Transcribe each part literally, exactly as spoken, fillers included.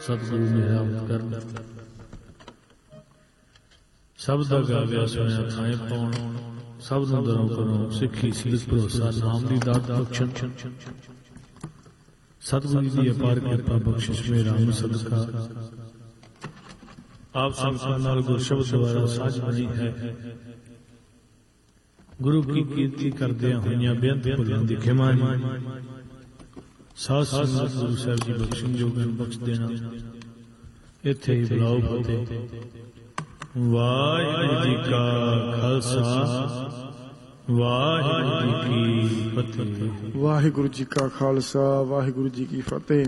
सतगुरु मेहरामत कर। सब दा गाव्या सुनिया थाए पाउण, सब नूं दरों करों सिक्खी सिद्ध भरोसा नाम दी दात बख्शण। सतगुरु दी अपार कृपा बख्शिश में राम सदका आप संगतां नाल गुर शब्द द्वारा साझ बनी है। गुरु की कीर्ति करदियां होइयां बेअंत भुलां दी खिमा साध संगत गुरु साहिब जी बख्शण जोगन बख्श देना। इत्थे ही बुलाओ फतेह। वाहिगुरू जी का खालसा वाहिगुरू जी की फतेह। वाहिगुरू जी का खालसा वाहिगुरू जी की फतेह।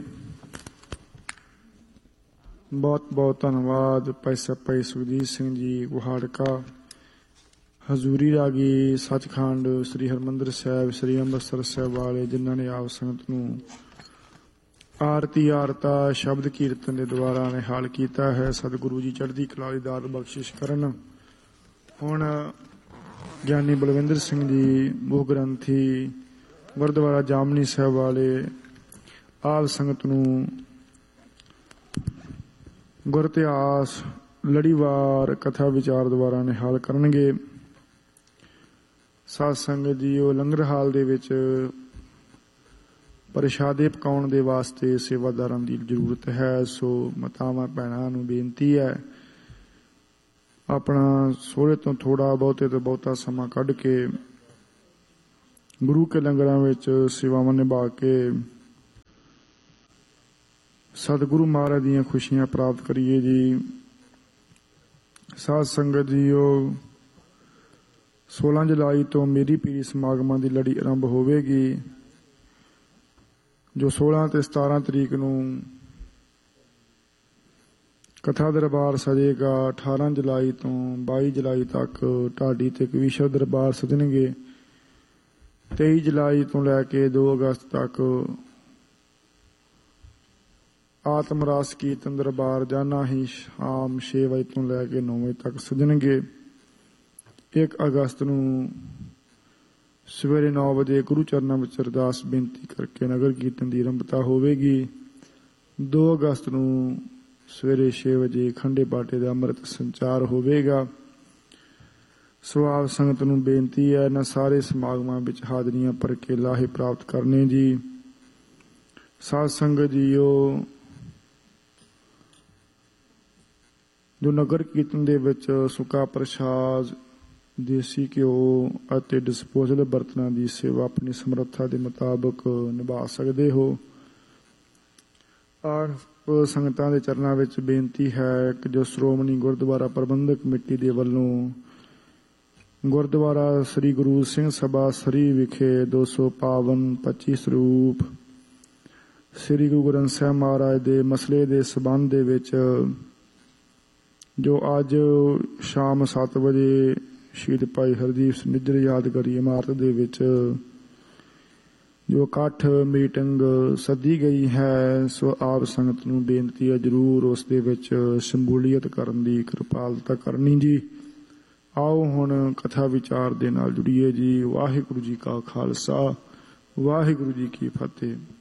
बहुत बहुत धन्यवाद भाई साहब भाई सुखजीत सिंह जी गुहाड़का, हजूरी रागी सचखंड श्री हरमंदिर साहब श्री अंमृतसर साहब वाले, जिन्हों ने आप संगत नूं आरती आरता शब्द कीर्तन के द्वारा निहाल किया है। सतगुरु जी चढ़दी कला दी दात बख्शिश करन। हुण ज्ञानी बलविंदर सिंह जी मुख ग्रंथी गुरुद्वारा जामनी साहब वाले आप संगत नूं गुर इतिहास लड़ीवार कथा विचार द्वारा निहाल करनगे। साध संगत जीओ लंगर हाल दे विच प्रशादे पकाउण दे वास्ते सेवादारां दी जरूरत है। सो मातावां भैणां नूं बेनती है अपना सोहरे तो थोड़ा बहुते तो बहुता समा कढ के गुरु के लंगरां विच सेवावां निभा के सतगुरु महाराज दीयां खुशियां प्राप्त करिए जी। साध संगत जीओ सोलह जुलाई तो मेरी पीरी समागमां दी लड़ी आरंभ होवेगी, जो सोलह ते सतारह तरीक नूं कथा दरबार सजेगा। अठारह जुलाई तो बाई जुलाई तक ढाडी ते कविशर दरबार सजणगे। तेईस जुलाई तो लैके दो अगस्त तक आत्मरास कीर्तन दरबार जाना ही शाम छे बजे तो लैके नौ बजे तक सजणगे। एक अगस्त नूं सवेरे नौ बजे गुरु चरनां विच अरदास बेनती करके नगर कीर्तन की आरंभता होवेगी। दो अगस्त नूं सवेरे छे बजे खंडे पाटे का अमृत संचार होवेगा। सो आप संगत नूं बेनती है इन्हां सारे समागमां विच हाजरियां भर के लाहे प्राप्त करने जी। साध संगत जीओ जो नगर कीर्तन दे विच सुका प्रसाद देसी घ्यो अते डिस्पोजल बर्तनां दी सेवा अपनी समर्था के मुताबक निभा सकते हो। आप संगतां दे चरनां विच बेनती है कि जो श्रोमणी गुरुद्वारा प्रबंधक कमेटी दे वल्लों गुरुद्वारा श्री गुरु सिंह सभा सरी विखे दो सौ पावन पच्ची स्वरूप श्री गुरु ग्रंथ साहिब महाराज दे मसले दे संबंध दे विच जो अज शाम सत्त बजे शहीद भाई हरदीप सिंह निज्जर यादगारी इमारत दे विच जो इकट्ठ मीटिंग सदी गई है, सो आप संगत नूं बेनती है जरूर उस दे विच शमूलीयत करन दी कृपालता करनी जी। आओ हुण कथा विचार दे नाल जुड़िए जी। वाहिगुरू जी का खालसा वाहिगुरू जी की फतेह।